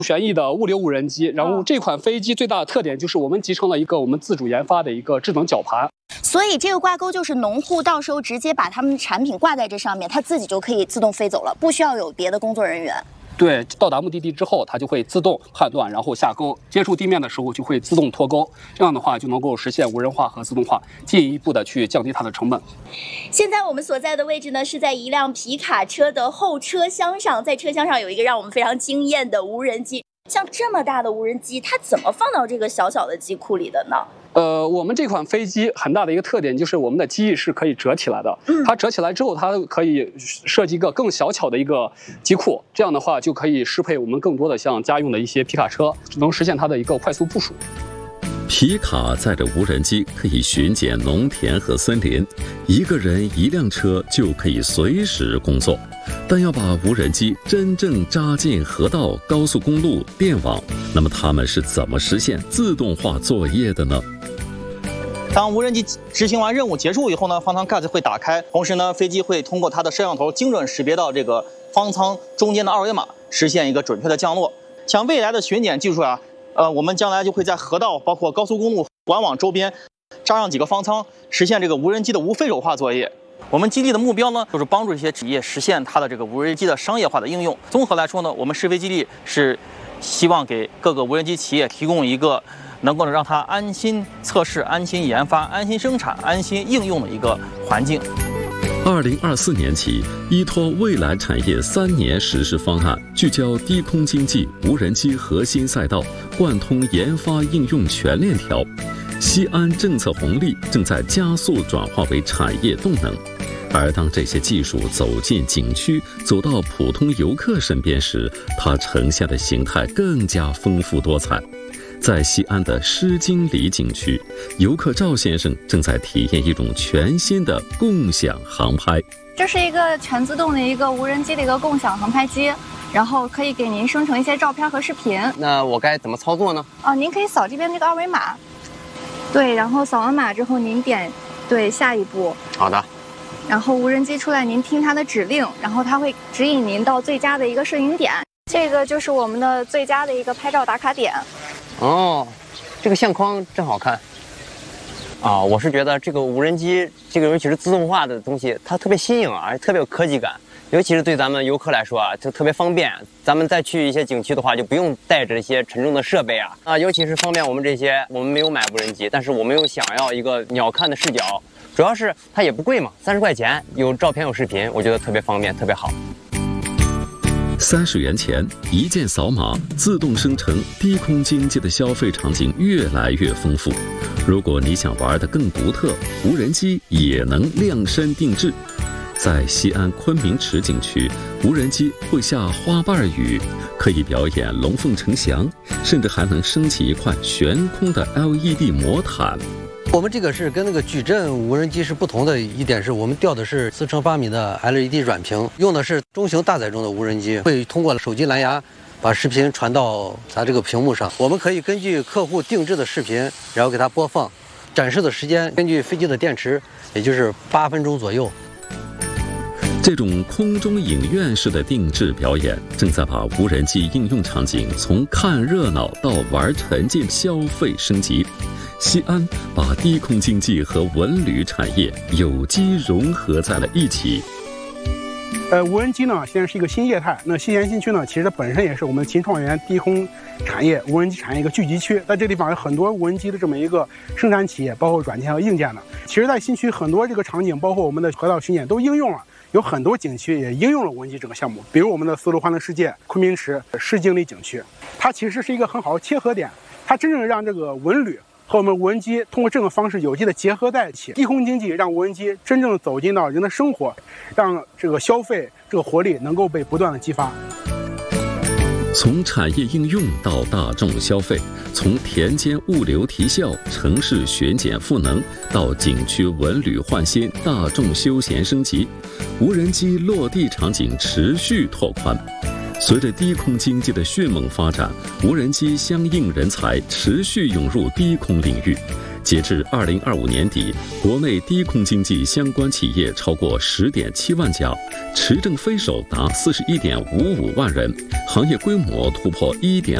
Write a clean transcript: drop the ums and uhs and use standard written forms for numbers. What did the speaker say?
旋翼的物流无人机。然后这款飞机最大的特点就是我们集成了一个我们自主研发的一个智能绞盘。 所以这个挂钩就是农户到时候直接把他们的产品挂在这上面，他自己就可以自动飞走了，不需要有别的工作人员。 对，到达目的地之后，它就会自动判断，然后下钩，接触地面的时候就会自动脱钩。这样的话就能够实现无人化和自动化，进一步的去降低它的成本。 现在我们所在的位置呢，是在一辆皮卡车的后车厢上，在车厢上有一个让我们非常惊艳的无人机。像这么大的无人机，它怎么放到这个小小的机库里的呢？ 我们这款飞机很大的一个特点就是我们的机翼是可以折起来的。它折起来之后，它可以设计一个更小巧的一个机库，这样的话就可以适配我们更多的像家用的一些皮卡车，能实现它的一个快速部署。 皮卡载着无人机可以巡检农田和森林，一个人一辆车就可以随时工作。但要把无人机真正扎进河道、高速公路、电网，那么他们是怎么实现自动化作业的呢？ 当无人机执行完任务结束以后呢，方舱盖子会打开，同时呢，飞机会通过它的摄像头精准识别到这个方舱中间的二维码，实现一个准确的降落。像未来的巡检技术啊，我们将来就会在河道、包括高速公路管网周边扎上几个方舱，实现这个无人机的无飞手化作业。我们基地的目标呢，就是帮助这些企业实现它的这个无人机的商业化的应用。综合来说呢，我们试飞基地是希望给各个无人机企业提供一个能够让它安心测试、安心研发、安心生产、安心应用的一个环境。 2024年起，依托未来产业3年实施方案，聚焦低空经济、无人机核心赛道，贯通研发应用全链条。西安政策红利正在加速转化为产业动能，而当这些技术走进景区，走到普通游客身边时，它呈现的形态更加丰富多彩。在西安的诗经里景区，游客赵先生正在体验一种全新的共享航拍。 这是一个全自动的一个无人机的一个共享航拍机，然后可以给您生成一些照片和视频。 那我该怎么操作呢？ 您可以扫这边这个二维码，对，然后扫完码之后您点对下一步。 好的。 然后无人机出来，您听它的指令，然后它会指引您到最佳的一个摄影点。这个就是我们的最佳的一个拍照打卡点。 哦，这个相框真好看啊！我是觉得这个无人机，这个尤其是自动化的东西，它特别新颖啊，而且特别有科技感。尤其是对咱们游客来说啊，就特别方便。咱们再去一些景区的话，就不用带着一些沉重的设备啊，尤其是方便我们这些，我们没有买无人机，但是我们又想要一个鸟瞰的视角，主要是它也不贵嘛，30块钱，有照片有视频，我觉得特别方便，特别好。 30元钱一键扫码，自动生成低空经济的消费场景越来越丰富。如果你想玩得更独特，无人机也能量身定制。在西安昆明池景区，无人机会下花瓣雨，可以表演龙凤呈祥，甚至还能升起一块悬空的 LED 魔毯。 我们这个是跟那个矩阵无人机是不同的一点，是我们吊的是4乘8米的 LED 软屏，用的是中型大载重的无人机，会通过手机蓝牙把视频传到咱这个屏幕上。我们可以根据客户定制的视频，然后给它播放，展示的时间根据飞机的电池，也就是8分钟左右。 这种空中影院式的定制表演，正在把无人机应用场景从看热闹到玩沉浸消费升级。西安把低空经济和文旅产业有机融合在了一起。 无人机呢，现在是一个新业态。那西咸新区呢，其实它本身也是我们秦创园低空产业、无人机产业一个聚集区。在这地方有很多无人机的这么一个生产企业，包括软件和硬件的。其实，在新区很多这个场景，包括我们的河道巡检都应用了。有很多景区也应用了无人机整个项目，比如我们的丝路欢乐世界、昆明池、诗经里景区，它其实是一个很好的切合点，它真正让这个文旅和我们无人机通过这种方式有机的结合在一起。低空经济让无人机真正走进到人的生活，让这个消费这个活力能够被不断的激发。 从产业应用到大众消费，从田间物流提效、城市巡检赋能，到景区文旅焕新、大众休闲升级，无人机落地场景持续拓宽。随着低空经济的迅猛发展，无人机相应人才持续涌入低空领域。 截至2025年底，国内低空经济相关企业超过10.7万家，持证飞手达41.55万人，行业规模突破1.5